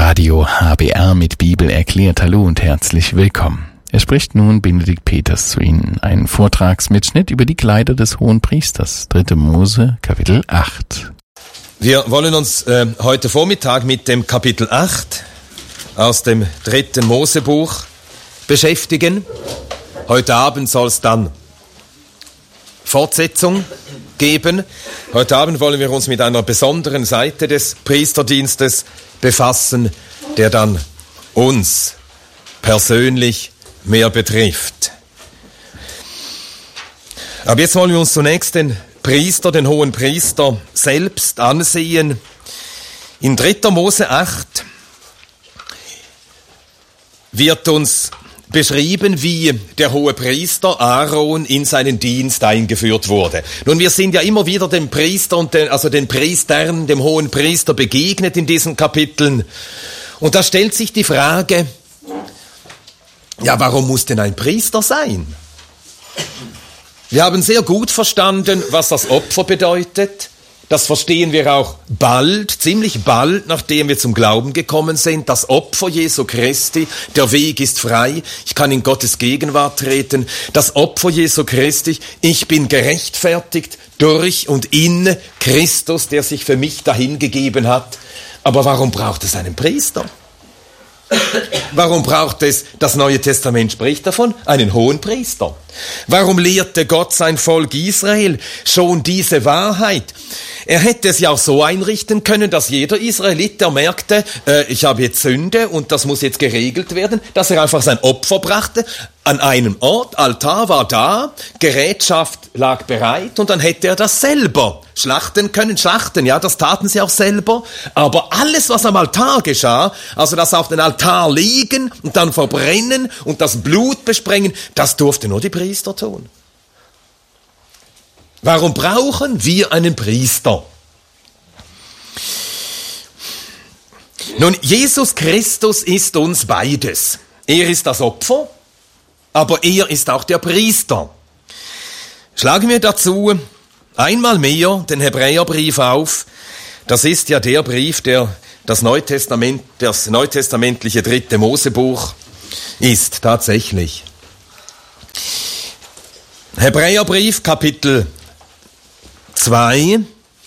Radio HBR mit Bibel erklärt. Hallo und herzlich willkommen. Es spricht nun Benedikt Peters zu Ihnen. Ein Vortragsmitschnitt über die Kleider des Hohenpriesters. 3. Mose, Kapitel 8. Wir wollen uns heute Vormittag mit dem Kapitel 8 aus dem 3. Mosebuch beschäftigen. Heute Abend soll es dann Fortsetzung geben. Heute Abend wollen wir uns mit einer besonderen Seite des Priesterdienstes befassen, der dann uns persönlich mehr betrifft. Aber jetzt wollen wir uns zunächst den Priester, den Hohenpriester selbst ansehen. In 3. Mose 8 wird uns beschrieben, wie der Hohepriester Aaron in seinen Dienst eingeführt wurde. Nun, wir sind ja immer wieder dem Priester und den Priestern, dem Hohenpriester begegnet in diesen Kapiteln. Und da stellt sich die Frage, ja, warum muss denn ein Priester sein? Wir haben sehr gut verstanden, was das Opfer bedeutet. Das verstehen wir auch ziemlich bald, nachdem wir zum Glauben gekommen sind. Das Opfer Jesu Christi, der Weg ist frei, ich kann in Gottes Gegenwart treten. Das Opfer Jesu Christi, ich bin gerechtfertigt durch und in Christus, der sich für mich dahingegeben hat. Aber warum braucht es einen Priester? Warum braucht es, das Neue Testament spricht davon, einen Hohenpriester? Warum lehrte Gott sein Volk Israel schon diese Wahrheit? Er hätte es ja auch so einrichten können, dass jeder Israelit, der merkte, ich habe jetzt Sünde und das muss jetzt geregelt werden, dass er einfach sein Opfer brachte an einem Ort, Altar war da, Gerätschaft lag bereit und dann hätte er das selber schlachten können. Schlachten, ja, das taten sie auch selber, aber alles, was am Altar geschah, also das auf den Altar legen und dann verbrennen und das Blut besprengen, das durfte nur die Priester tun. Warum brauchen wir einen Priester? Nun, Jesus Christus ist uns beides. Er ist das Opfer, aber er ist auch der Priester. Schlagen wir dazu einmal mehr den Hebräerbrief auf. Das ist ja der Brief, der das neutestamentliche 3. Mosebuch ist, tatsächlich. Hebräerbrief, Kapitel 2,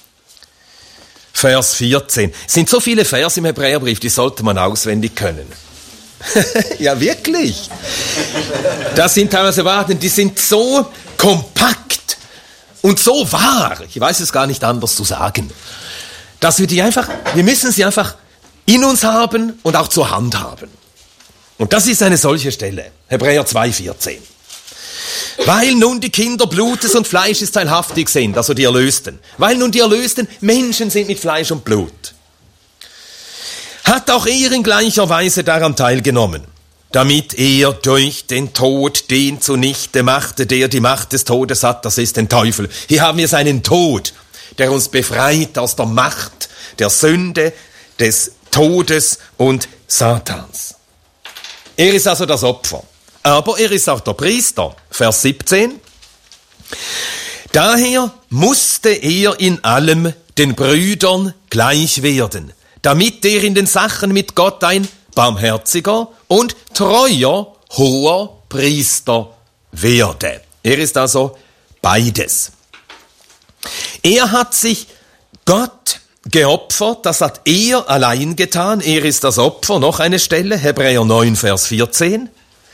Vers 14. Es sind so viele Verse im Hebräerbrief, die sollte man auswendig können. Ja, wirklich. Das sind teilweise Wahrheiten, die sind so kompakt und so wahr, ich weiß es gar nicht anders zu sagen, dass wir müssen sie einfach in uns haben und auch zur Hand haben. Und das ist eine solche Stelle, Hebräer 2,14. Weil nun die Kinder Blutes und Fleisches teilhaftig sind, also die Erlösten, weil nun die Erlösten Menschen sind mit Fleisch und Blut, hat auch er in gleicher Weise daran teilgenommen, damit er durch den Tod den zunichte machte, der die Macht des Todes hat, das ist den Teufel. Hier haben wir seinen Tod, der uns befreit aus der Macht der Sünde, des Todes und Satans. Er ist also das Opfer. Aber er ist auch der Priester. Vers 17. Daher musste er in allem den Brüdern gleich werden, damit er in den Sachen mit Gott ein barmherziger und treuer hoher Priester werde. Er ist also beides. Er hat sich Gott geopfert, das hat er allein getan. Er ist das Opfer. Noch eine Stelle, Hebräer 9, Vers 14.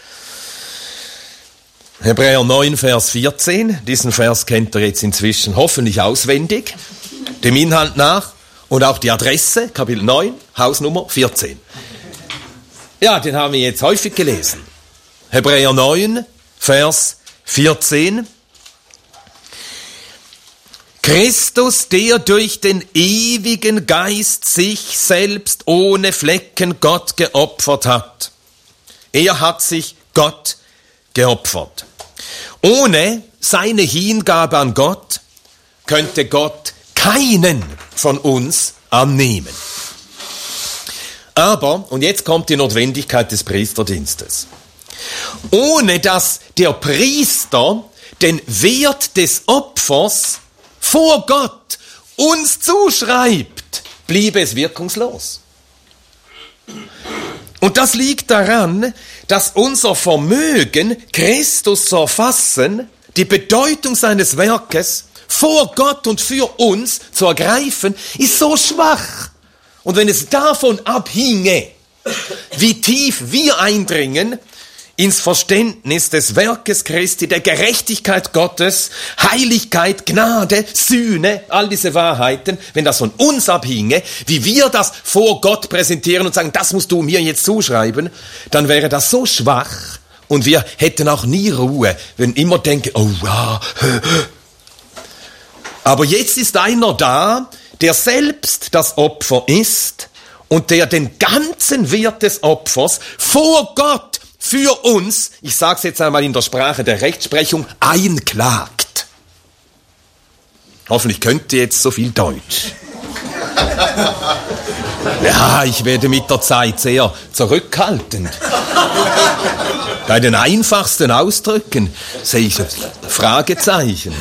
Hebräer 9, Vers 14, diesen Vers kennt ihr jetzt inzwischen hoffentlich auswendig, dem Inhalt nach und auch die Adresse, Kapitel 9, Hausnummer 14. Ja, den haben wir jetzt häufig gelesen. Hebräer 9, Vers 14. Christus, der durch den ewigen Geist sich selbst ohne Flecken Gott geopfert hat. Er hat sich Gott geopfert. Ohne seine Hingabe an Gott könnte Gott keinen von uns annehmen. Aber, und jetzt kommt die Notwendigkeit des Priesterdienstes, ohne dass der Priester den Wert des Opfers vor Gott uns zuschreibt, bliebe es wirkungslos. Und das liegt daran, dass unser Vermögen, Christus zu erfassen, die Bedeutung seines Werkes vor Gott und für uns zu ergreifen, ist so schwach. Und wenn es davon abhinge, wie tief wir eindringen ins Verständnis des Werkes Christi, der Gerechtigkeit Gottes, Heiligkeit, Gnade, Sühne, all diese Wahrheiten, wenn das von uns abhinge, wie wir das vor Gott präsentieren und sagen, das musst du mir jetzt zuschreiben, dann wäre das so schwach und wir hätten auch nie Ruhe, wenn immer denken, oh ja. Aber jetzt ist einer da, der selbst das Opfer ist und der den ganzen Wert des Opfers vor Gott für uns, ich sage es jetzt einmal in der Sprache der Rechtsprechung, einklagt. Hoffentlich könnt ihr jetzt so viel Deutsch. Ja, ich werde mit der Zeit sehr zurückhaltend. Bei den einfachsten Ausdrücken sehe ich Fragezeichen.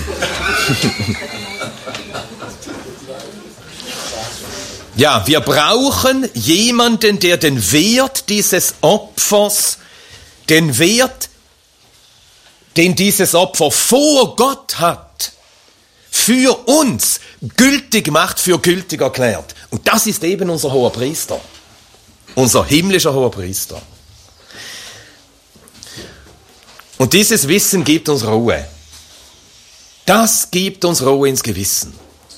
Ja, wir brauchen jemanden, der den Wert dieses Opfers, den Wert, den dieses Opfer vor Gott hat, für uns gültig macht, für gültig erklärt. Und das ist eben unser hoher Priester, unser himmlischer hoher Priester. Und dieses Wissen gibt uns Ruhe. Das gibt uns Ruhe ins Gewissen.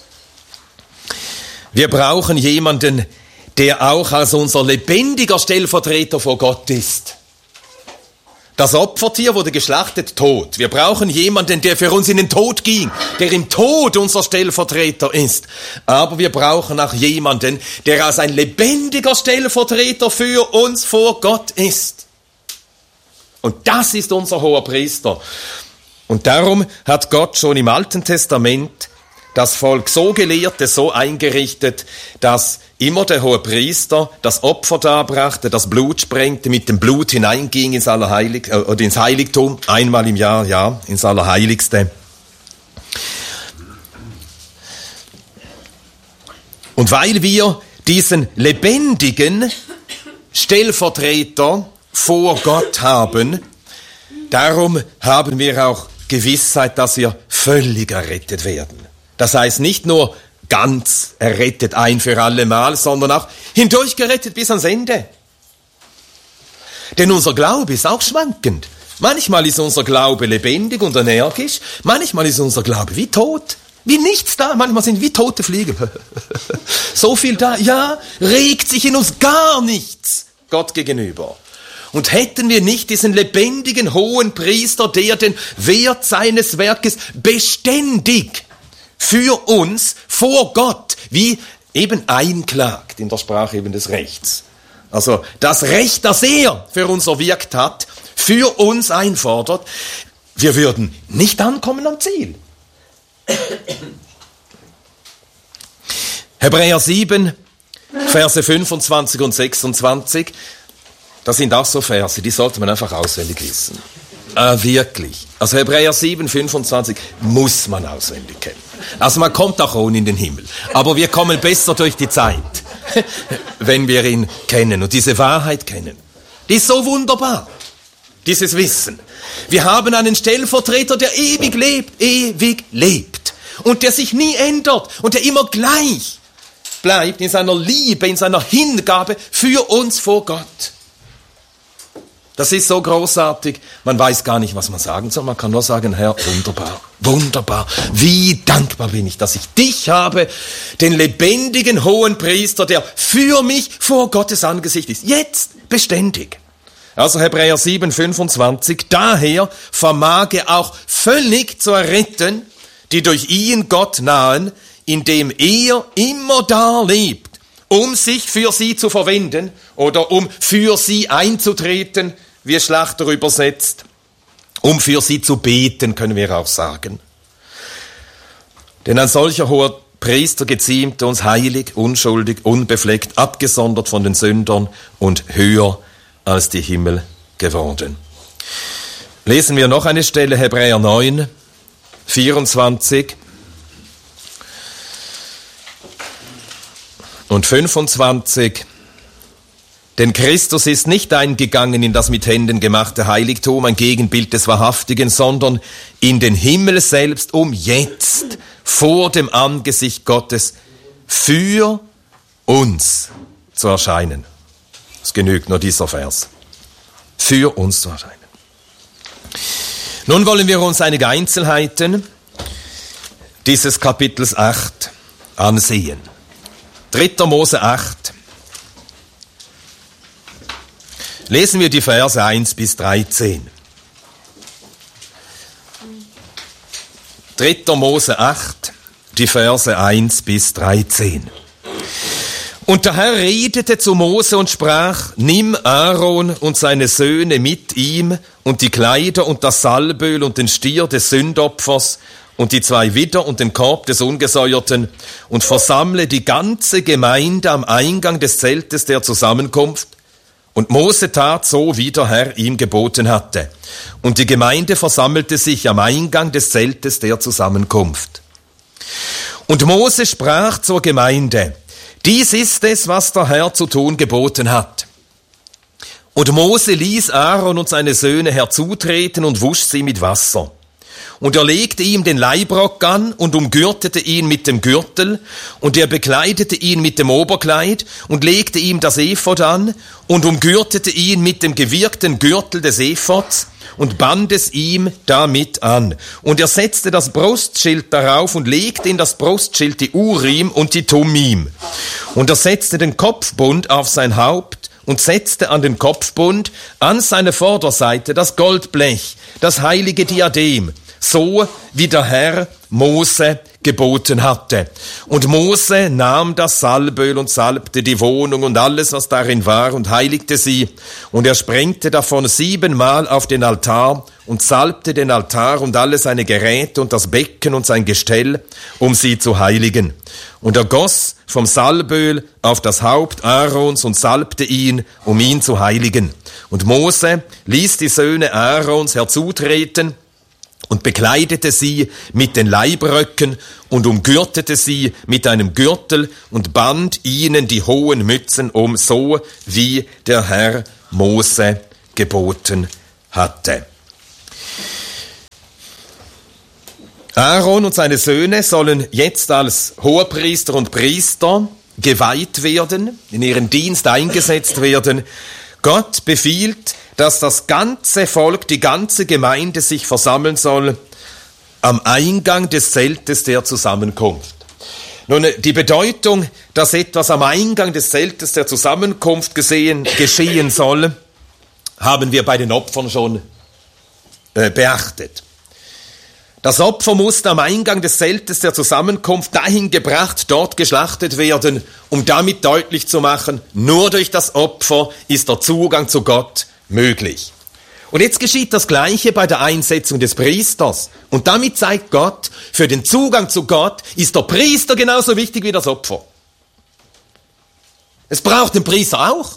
Wir brauchen jemanden, der auch als unser lebendiger Stellvertreter vor Gott ist. Das Opfertier wurde geschlachtet, tot. Wir brauchen jemanden, der für uns in den Tod ging, der im Tod unser Stellvertreter ist. Aber wir brauchen auch jemanden, der als ein lebendiger Stellvertreter für uns vor Gott ist. Und das ist unser hoher Priester. Und darum hat Gott schon im Alten Testament das Volk so gelehrt, so eingerichtet, dass immer der hohe Priester das Opfer darbrachte, das Blut sprengte, mit dem Blut hineinging ins ins Heiligtum, einmal im Jahr, ja, ins Allerheiligste. Und weil wir diesen lebendigen Stellvertreter vor Gott haben, darum haben wir auch Gewissheit, dass wir völlig errettet werden. Das heißt nicht nur ganz errettet ein für alle Mal, sondern auch hindurch gerettet bis ans Ende. Denn unser Glaube ist auch schwankend. Manchmal ist unser Glaube lebendig und energisch, manchmal ist unser Glaube wie tot, wie nichts da, manchmal sind wir wie tote Fliegen. So viel da, ja, regt sich in uns gar nichts Gott gegenüber. Und hätten wir nicht diesen lebendigen hohen Priester, der den Wert seines Werkes beständig für uns vor Gott, wie eben einklagt in der Sprache eben des Rechts. Also das Recht, das er für uns erwirkt hat, für uns einfordert, wir würden nicht ankommen am Ziel. Hebräer 7, Verse 25 und 26, das sind auch so Verse, die sollte man einfach auswendig wissen. Wirklich. Also Hebräer 7, 25 muss man auswendig kennen. Also man kommt auch ohne in den Himmel. Aber wir kommen besser durch die Zeit, wenn wir ihn kennen und diese Wahrheit kennen. Die ist so wunderbar, dieses Wissen. Wir haben einen Stellvertreter, der ewig lebt und der sich nie ändert und der immer gleich bleibt in seiner Liebe, in seiner Hingabe für uns vor Gott. Das ist so großartig, man weiß gar nicht, was man sagen soll. Man kann nur sagen, Herr, wunderbar, wunderbar. Wie dankbar bin ich, dass ich dich habe, den lebendigen hohen Priester, der für mich vor Gottes Angesicht ist. Jetzt beständig. Also Hebräer 7, 25. Daher vermag er auch völlig zu erretten, die durch ihn Gott nahen, indem er immer da lebt, um sich für sie zu verwenden oder um für sie einzutreten, wie es Schlachter übersetzt, um für sie zu beten, können wir auch sagen. Denn ein solcher hoher Priester geziemt uns heilig, unschuldig, unbefleckt, abgesondert von den Sündern und höher als die Himmel geworden. Lesen wir noch eine Stelle, Hebräer 9, 24 und 25. Denn Christus ist nicht eingegangen in das mit Händen gemachte Heiligtum, ein Gegenbild des Wahrhaftigen, sondern in den Himmel selbst, um jetzt vor dem Angesicht Gottes für uns zu erscheinen. Es genügt nur dieser Vers. Für uns zu erscheinen. Nun wollen wir uns einige Einzelheiten dieses Kapitels 8 ansehen. 3. Mose 8. Lesen wir die Verse 1 bis 13. 3. Mose 8, die Verse 1 bis 13. Und der Herr redete zu Mose und sprach, nimm Aaron und seine Söhne mit ihm und die Kleider und das Salböl und den Stier des Sündopfers und die 2 Widder und den Korb des Ungesäuerten und versammle die ganze Gemeinde am Eingang des Zeltes der Zusammenkunft. Und Mose tat so, wie der Herr ihm geboten hatte. Und die Gemeinde versammelte sich am Eingang des Zeltes der Zusammenkunft. Und Mose sprach zur Gemeinde, dies ist es, was der Herr zu tun geboten hat. Und Mose ließ Aaron und seine Söhne herzutreten und wusch sie mit Wasser. Und er legte ihm den Leibrock an und umgürtete ihn mit dem Gürtel, und er bekleidete ihn mit dem Oberkleid und legte ihm das Ephod an und umgürtete ihn mit dem gewirkten Gürtel des Ephods und band es ihm damit an. Und er setzte das Brustschild darauf und legte in das Brustschild die Urim und die Thummim. Und er setzte den Kopfbund auf sein Haupt und setzte an den Kopfbund an seine Vorderseite das Goldblech, das heilige Diadem, so wie der Herr Mose geboten hatte. Und Mose nahm das Salböl und salbte die Wohnung und alles, was darin war, und heiligte sie. Und er sprengte davon 7-mal auf den Altar und salbte den Altar und alle seine Geräte und das Becken und sein Gestell, um sie zu heiligen. Und er goss vom Salböl auf das Haupt Aarons und salbte ihn, um ihn zu heiligen. Und Mose ließ die Söhne Aarons herzutreten und bekleidete sie mit den Leibröcken und umgürtete sie mit einem Gürtel und band ihnen die hohen Mützen um, so wie der Herr Mose geboten hatte. Aaron und seine Söhne sollen jetzt als Hohepriester und Priester geweiht werden, in ihren Dienst eingesetzt werden. Gott befiehlt, dass das ganze Volk, die ganze Gemeinde sich versammeln soll am Eingang des Zeltes der Zusammenkunft. Nun, die Bedeutung, dass etwas am Eingang des Zeltes der Zusammenkunft geschehen soll, haben wir bei den Opfern schon beachtet. Das Opfer musste am Eingang des Zeltes der Zusammenkunft dahin gebracht, dort geschlachtet werden, um damit deutlich zu machen, nur durch das Opfer ist der Zugang zu Gott möglich. Und jetzt geschieht das Gleiche bei der Einsetzung des Priesters. Und damit zeigt Gott, für den Zugang zu Gott ist der Priester genauso wichtig wie das Opfer. Es braucht den Priester auch.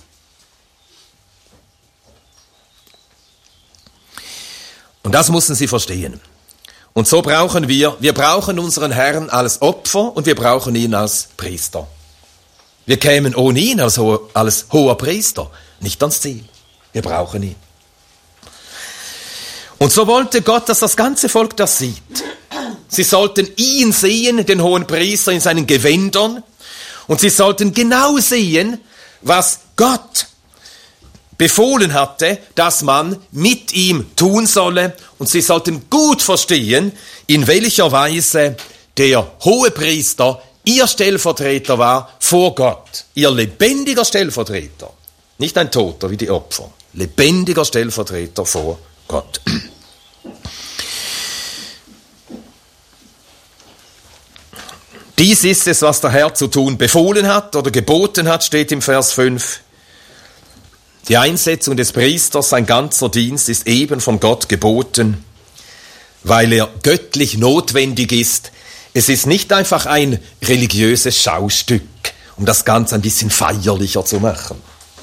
Und das müssen Sie verstehen. Und so brauchen wir brauchen unseren Herrn als Opfer und wir brauchen ihn als Priester. Wir kämen ohne ihn als hoher Priester nicht ans Ziel. Wir brauchen ihn. Und so wollte Gott, dass das ganze Volk das sieht. Sie sollten ihn sehen, den hohen Priester in seinen Gewändern, und sie sollten genau sehen, was Gott befohlen hatte, dass man mit ihm tun solle, und sie sollten gut verstehen, in welcher Weise der Hohepriester ihr Stellvertreter war vor Gott, ihr lebendiger Stellvertreter, nicht ein Toter wie die Opfer, lebendiger Stellvertreter vor Gott. Dies ist es, was der Herr zu tun befohlen hat oder geboten hat, steht im Vers 5. Die Einsetzung des Priesters, sein ganzer Dienst, ist eben von Gott geboten, weil er göttlich notwendig ist. Es ist nicht einfach ein religiöses Schaustück, um das Ganze ein bisschen feierlicher zu machen.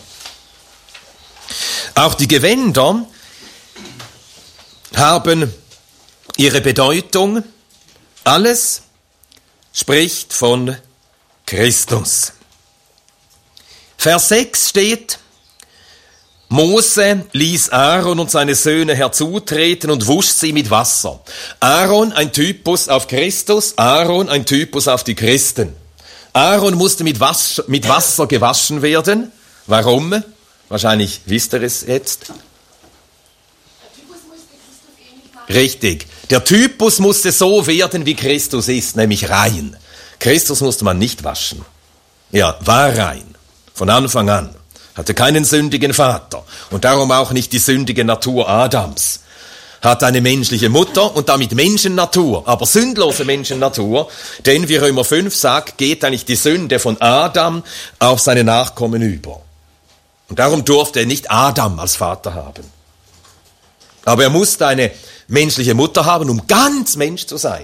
Auch die Gewänder haben ihre Bedeutung. Alles spricht von Christus. Vers 6 steht, Mose ließ Aaron und seine Söhne herzutreten und wusch sie mit Wasser. Aaron ein Typus auf Christus, Aaron ein Typus auf die Christen. Aaron musste mit Wasser gewaschen werden. Warum? Wahrscheinlich wisst ihr es jetzt. Richtig. Der Typus musste so werden, wie Christus ist, nämlich rein. Christus musste man nicht waschen. Ja, war rein. Von Anfang an. Hatte keinen sündigen Vater. Und darum auch nicht die sündige Natur Adams. Hat eine menschliche Mutter und damit Menschennatur, aber sündlose Menschennatur. Denn, wie Römer 5 sagt, geht eigentlich die Sünde von Adam auf seine Nachkommen über. Und darum durfte er nicht Adam als Vater haben. Aber er musste eine menschliche Mutter haben, um ganz Mensch zu sein.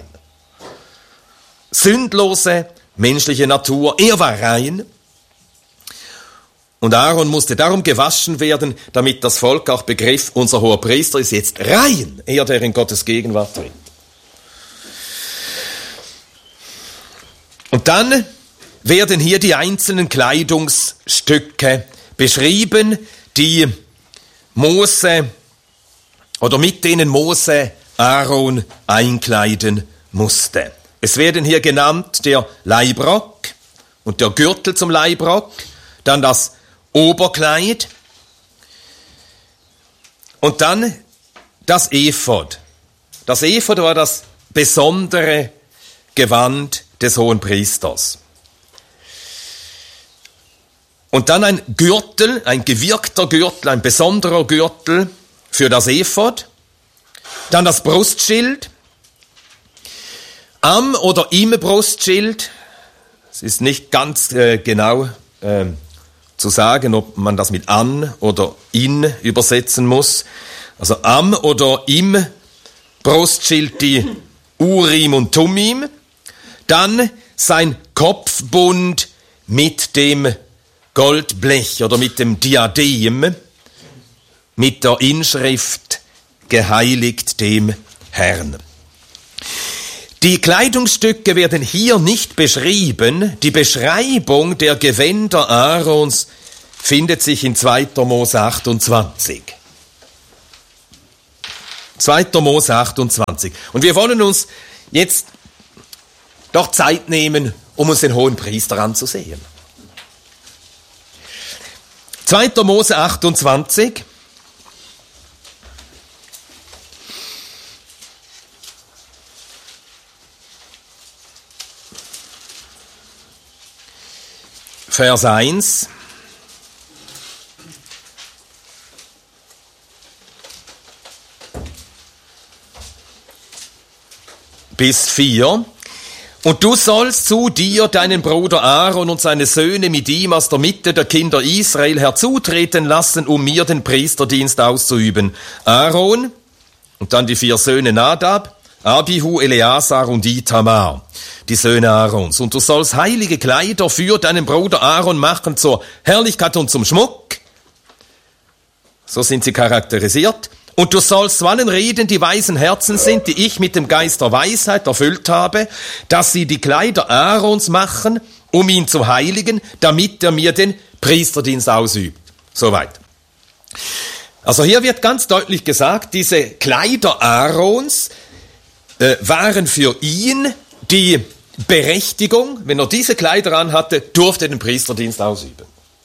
Sündlose menschliche Natur, er war rein. Und Aaron musste darum gewaschen werden, damit das Volk auch begriff, unser hoher Priester ist jetzt rein, er, der in Gottes Gegenwart tritt. Und dann werden hier die einzelnen Kleidungsstücke beschrieben, die Mose oder mit denen Mose Aaron einkleiden musste. Es werden hier genannt der Leibrock und der Gürtel zum Leibrock, dann das Oberkleid und dann das Ephod. Das Ephod war das besondere Gewand des Hohenpriesters. Und dann ein Gürtel, ein gewirkter Gürtel, ein besonderer Gürtel für das Ephod. Dann das Brustschild. Am oder im Brustschild, es ist nicht ganz genau zu sagen, ob man das mit an oder in übersetzen muss. Also am oder im Brustschild die Urim und Tumim. Dann sein Kopfbund mit dem Goldblech oder mit dem Diadem, mit der Inschrift geheiligt dem Herrn. Die Kleidungsstücke werden hier nicht beschrieben. Die Beschreibung der Gewänder Aarons findet sich in 2. Mose 28. 2. Mose 28. Und wir wollen uns jetzt doch Zeit nehmen, um uns den hohen Priester anzusehen. 2. Mose 28. Vers 1. Bis 4. Und du sollst zu dir deinen Bruder Aaron und seine Söhne mit ihm aus der Mitte der Kinder Israel herzutreten lassen, um mir den Priesterdienst auszuüben. Aaron und dann die 4 Söhne Nadab, Abihu, Eleazar und Itamar, die Söhne Aarons. Und du sollst heilige Kleider für deinen Bruder Aaron machen zur Herrlichkeit und zum Schmuck. So sind sie charakterisiert. Und du sollst zu allen reden, die weisen Herzen sind, die ich mit dem Geist der Weisheit erfüllt habe, dass sie die Kleider Aarons machen, um ihn zu heiligen, damit er mir den Priesterdienst ausübt. Soweit. Also hier wird ganz deutlich gesagt, diese Kleider Aarons waren für ihn die Berechtigung, wenn er diese Kleider anhatte, durfte er den Priesterdienst ausüben.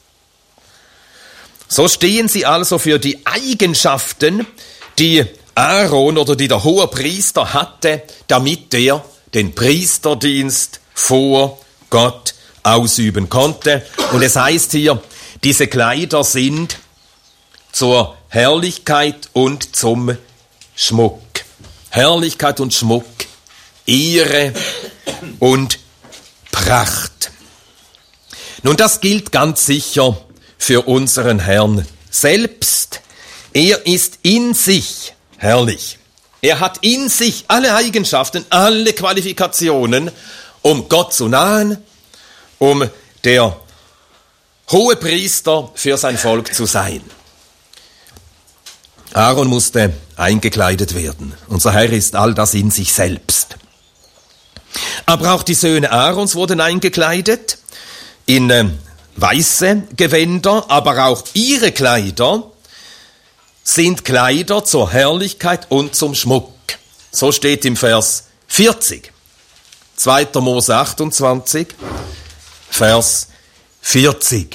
So stehen sie also für die Eigenschaften, die Aaron oder die der Hohepriester hatte, damit er den Priesterdienst vor Gott ausüben konnte. Und es heißt hier, diese Kleider sind zur Herrlichkeit und zum Schmuck. Herrlichkeit und Schmuck, Ehre und Pracht. Nun, das gilt ganz sicher für unseren Herrn selbst. Er ist in sich herrlich. Er hat in sich alle Eigenschaften, alle Qualifikationen, um Gott zu nahen, um der Hohepriester für sein Volk zu sein. Aaron musste eingekleidet werden. Unser Herr ist all das in sich selbst. Aber auch die Söhne Aarons wurden eingekleidet in weiße Gewänder, aber auch ihre Kleider sind Kleider zur Herrlichkeit und zum Schmuck. So steht im Vers 40. 2. Mose 28, Vers 40.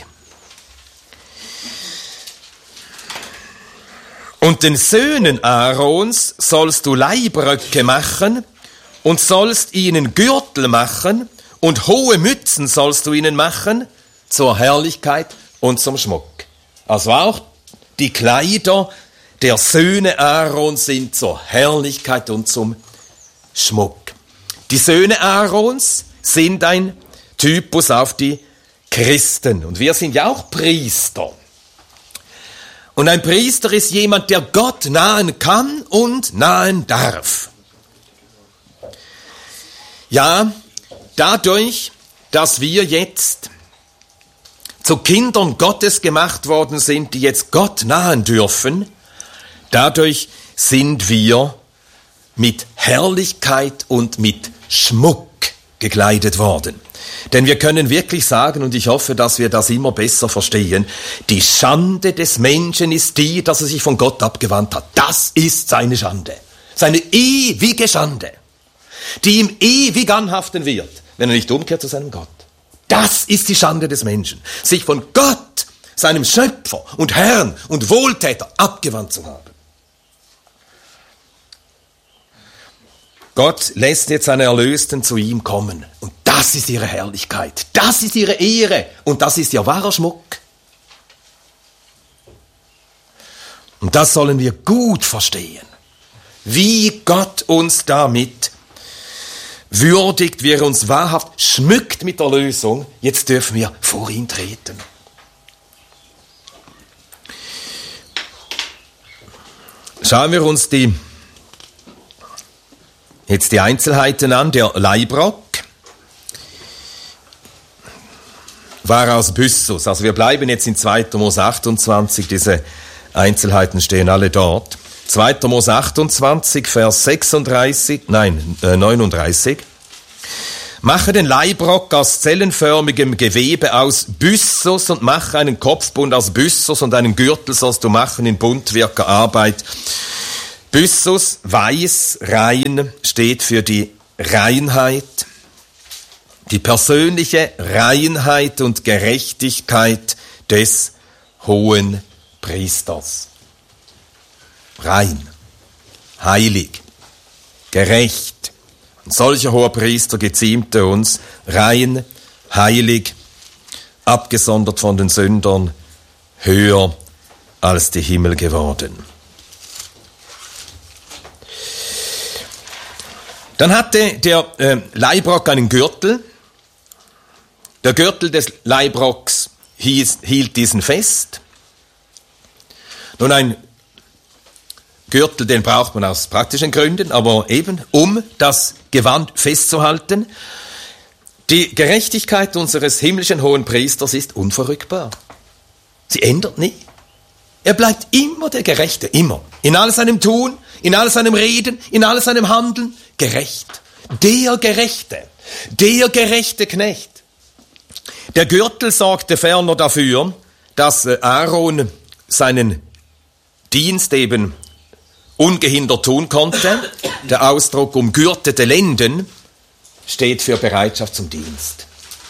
Und den Söhnen Aarons sollst du Leibröcke machen und sollst ihnen Gürtel machen und hohe Mützen sollst du ihnen machen zur Herrlichkeit und zum Schmuck. Also auch die Kleider der Söhne Aarons sind zur Herrlichkeit und zum Schmuck. Die Söhne Aarons sind ein Typus auf die Christen. Und wir sind ja auch Priester. Und ein Priester ist jemand, der Gott nahen kann und nahen darf. Ja, dadurch, dass wir jetzt zu Kindern Gottes gemacht worden sind, die jetzt Gott nahen dürfen, dadurch sind wir mit Herrlichkeit und mit Schmuck gekleidet worden. Denn wir können wirklich sagen, und ich hoffe, dass wir das immer besser verstehen, die Schande des Menschen ist die, dass er sich von Gott abgewandt hat. Das ist seine Schande. Seine ewige Schande, die ihm ewig anhaften wird, wenn er nicht umkehrt zu seinem Gott. Das ist die Schande des Menschen, sich von Gott, seinem Schöpfer und Herrn und Wohltäter abgewandt zu haben. Gott lässt jetzt seine Erlösten zu ihm kommen. Und das ist ihre Herrlichkeit. Das ist ihre Ehre. Und das ist ihr wahrer Schmuck. Und das sollen wir gut verstehen. Wie Gott uns damit würdigt, wie er uns wahrhaft schmückt mit der Lösung. Jetzt dürfen wir vor ihn treten. Schauen wir uns jetzt die Einzelheiten an. Der Leibrock war aus Byssus. Also wir bleiben jetzt in 2. Mose 28, diese Einzelheiten stehen alle dort. 2. Mose 28, Vers 39. Mache den Leibrock aus zellenförmigem Gewebe aus Byssus und mache einen Kopfbund aus Byssus und einen Gürtel sollst du machen in buntwirker Arbeit. Byssus, weiß, rein, steht für die Reinheit, die persönliche Reinheit und Gerechtigkeit des hohen Priesters. Rein, heilig, gerecht. Ein solcher hoher Priester geziemte uns, rein, heilig, abgesondert von den Sündern, höher als die Himmel geworden. Dann hatte der Leibrock einen Gürtel. Der Gürtel des Leibrocks hielt diesen fest. Nun, ein Gürtel, den braucht man aus praktischen Gründen, aber eben, um das Gewand festzuhalten. Die Gerechtigkeit unseres himmlischen hohen Priesters ist unverrückbar. Sie ändert nie. Er bleibt immer der Gerechte, immer. In all seinem Tun, in all seinem Reden, in all seinem Handeln, gerecht. Der gerechte Knecht. Der Gürtel sorgte ferner dafür, dass Aaron seinen Dienst eben ungehindert tun konnte. Der Ausdruck umgürtete Lenden steht für Bereitschaft zum Dienst.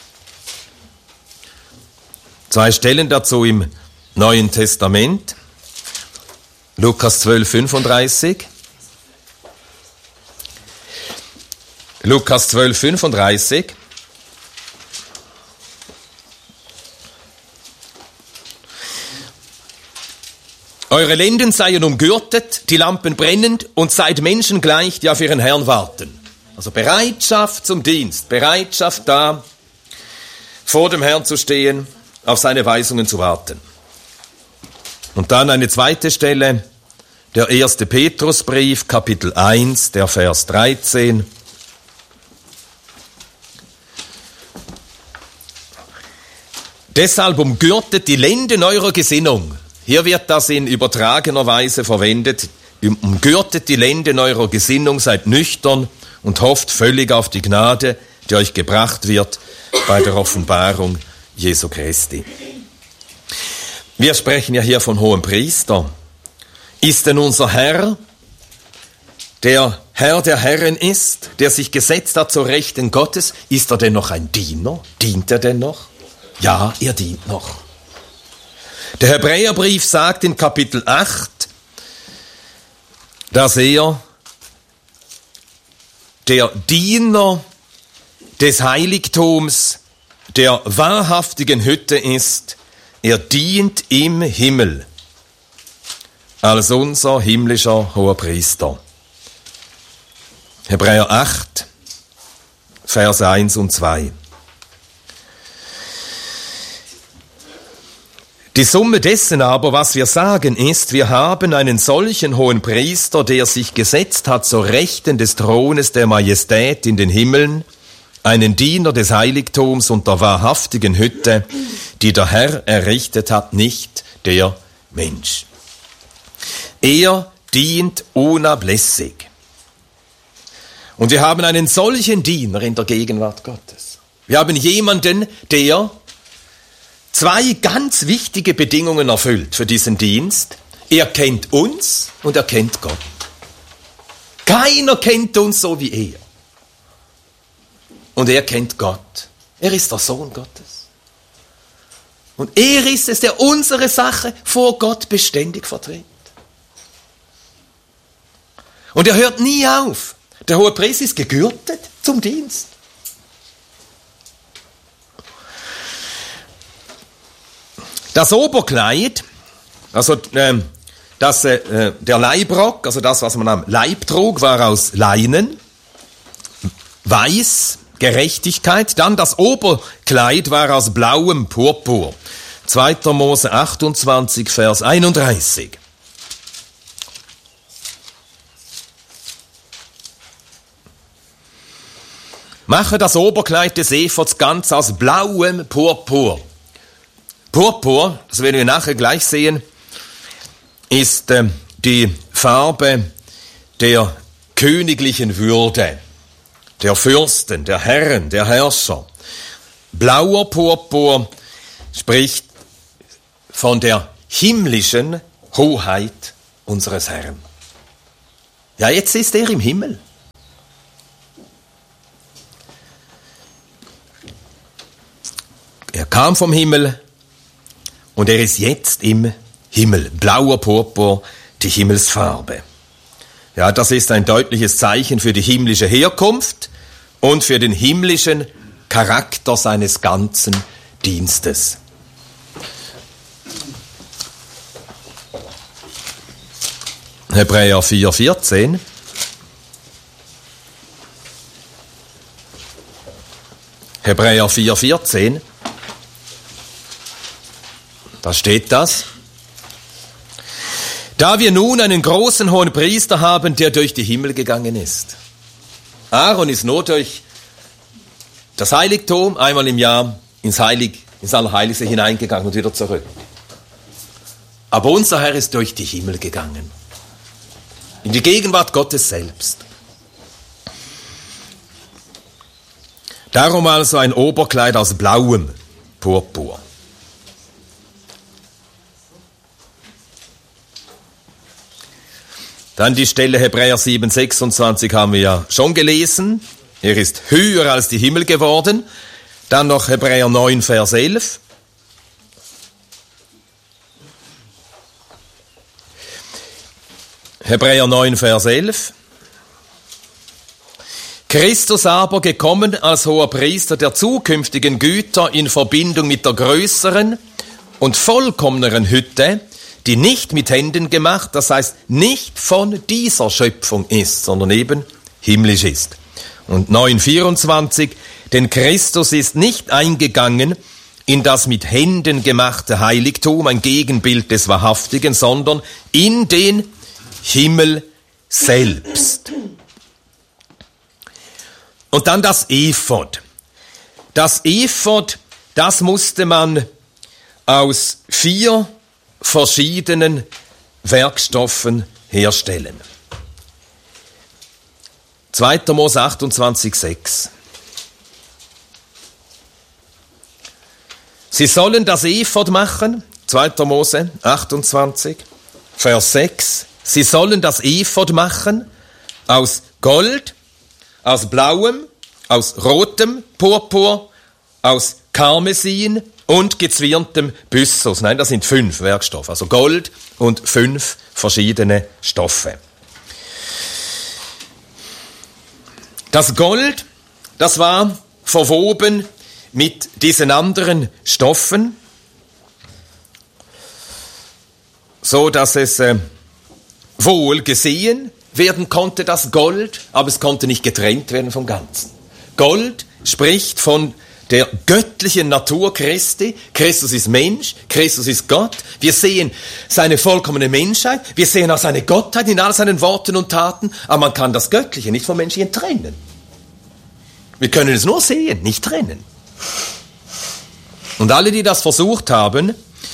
2 Stellen dazu im Neuen Testament. Lukas 12,35. Lukas 12,35. Eure Lenden seien umgürtet, die Lampen brennend und seid Menschen gleich, die auf ihren Herrn warten. Also Bereitschaft zum Dienst, Bereitschaft da, vor dem Herrn zu stehen, auf seine Weisungen zu warten. Und dann eine zweite Stelle, der 1. Petrusbrief, Kapitel 1, der Vers 13. Deshalb umgürtet die Lenden eurer Gesinnung. Hier wird das in übertragener Weise verwendet. Umgürtet die Lenden eurer Gesinnung, seid nüchtern und hofft völlig auf die Gnade, die euch gebracht wird bei der Offenbarung Jesu Christi. Wir sprechen ja hier von hohem Priester. Ist denn unser Herr, der Herr der Herren ist, der sich gesetzt hat zur Rechten Gottes, ist er denn noch ein Diener? Dient er denn noch? Ja, er dient noch. Der Hebräerbrief sagt in Kapitel 8, dass er der Diener des Heiligtums, der wahrhaftigen Hütte ist. Er dient im Himmel als unser himmlischer Hoherpriester. Hebräer 8, Vers 1 und 2. Die Summe dessen aber, was wir sagen, ist, wir haben einen solchen hohen Priester, der sich gesetzt hat zur Rechten des Thrones der Majestät in den Himmeln, einen Diener des Heiligtums und der wahrhaftigen Hütte, die der Herr errichtet hat, nicht der Mensch. Er dient unablässig. Und wir haben einen solchen Diener in der Gegenwart Gottes. Wir haben jemanden, der zwei ganz wichtige Bedingungen erfüllt für diesen Dienst. Er kennt uns und er kennt Gott. Keiner kennt uns so wie er. Und er kennt Gott. Er ist der Sohn Gottes. Und er ist es, der unsere Sache vor Gott beständig vertritt. Und er hört nie auf. Der Hohepriester ist gegürtet zum Dienst. Das Oberkleid, also der Leibrock, also das, was man am Leib trug, war aus Leinen, weiß, Gerechtigkeit. Dann das Oberkleid war aus blauem Purpur. 2. Mose 28, Vers 31. Mache das Oberkleid des Ephods ganz aus blauem Purpur. Purpur, das werden wir nachher gleich sehen, ist die Farbe der königlichen Würde, der Fürsten, der Herren, der Herrscher. Blauer Purpur spricht von der himmlischen Hoheit unseres Herrn. Ja, jetzt ist er im Himmel. Er kam vom Himmel und er ist jetzt im Himmel. Blauer Purpur, die Himmelsfarbe. Ja, das ist ein deutliches Zeichen für die himmlische Herkunft und für den himmlischen Charakter seines ganzen Dienstes. Hebräer 4,14. Hebräer 4,14. Da steht das. Da wir nun einen großen hohen Priester haben, der durch die Himmel gegangen ist. Aaron ist nur durch das Heiligtum einmal im Jahr ins Allerheiligste hineingegangen und wieder zurück. Aber unser Herr ist durch die Himmel gegangen. In die Gegenwart Gottes selbst. Darum also ein Oberkleid aus blauem Purpur. Dann die Stelle Hebräer 7,26 haben wir ja schon gelesen. Er ist höher als die Himmel geworden. Dann noch Hebräer 9, Vers 11. Hebräer 9, Vers 11. Christus aber, gekommen als hoher Priester der zukünftigen Güter in Verbindung mit der größeren und vollkommeneren Hütte, die nicht mit Händen gemacht, das heißt nicht von dieser Schöpfung ist, sondern eben himmlisch ist. Und 9,24, denn Christus ist nicht eingegangen in das mit Händen gemachte Heiligtum, ein Gegenbild des Wahrhaftigen, sondern in den Himmel selbst. Und dann das Ephod. Das Ephod, das musste man aus 4 verschiedenen Werkstoffen herstellen. 2. Mose 28,6. Sie sollen das Ephod machen, 2. Mose 28, Vers 6, sie sollen das Ephod machen aus Gold, aus blauem, aus rotem Purpur, aus Karmesin und gezwirntem Byssus. Nein, das sind 5 Werkstoffe, also Gold und 5 verschiedene Stoffe. Das Gold, das war verwoben mit diesen anderen Stoffen, so dass es wohl gesehen werden konnte, das Gold, aber es konnte nicht getrennt werden vom Ganzen. Gold spricht von der göttlichen Natur Christi. Christus ist Mensch, Christus ist Gott. Wir sehen seine vollkommene Menschheit, wir sehen auch seine Gottheit in all seinen Worten und Taten, aber man kann das Göttliche nicht vom Menschlichen trennen. Wir können es nur sehen, nicht trennen. Und alle, die das versucht haben,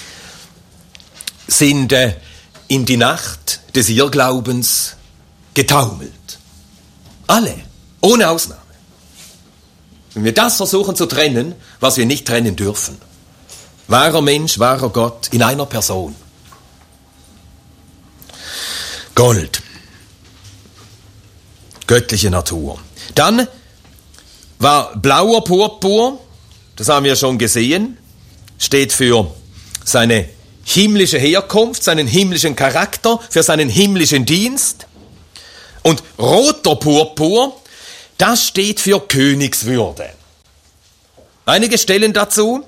sind in die Nacht des Irrglaubens getaumelt. Alle, ohne Ausnahme. Wenn wir das versuchen zu trennen, was wir nicht trennen dürfen. Wahrer Mensch, wahrer Gott in einer Person. Gold. Göttliche Natur. Dann war blauer Purpur, das haben wir schon gesehen, steht für seine himmlische Herkunft, seinen himmlischen Charakter, für seinen himmlischen Dienst. Und roter Purpur, das steht für Königswürde. Einige Stellen dazu.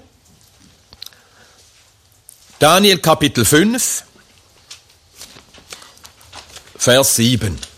Daniel Kapitel 5, Vers 7.